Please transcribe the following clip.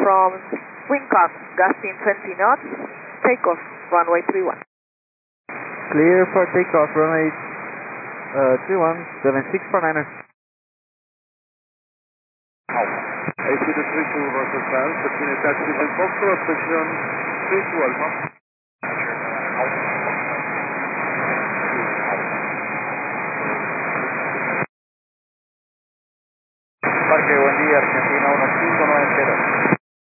from wind calm, gusting 20 knots, takeoff, runway 31. Clear for takeoff, runway 31, 76 for Niner. AC to 32 versus South, between taxi and Foxtrot, position 312.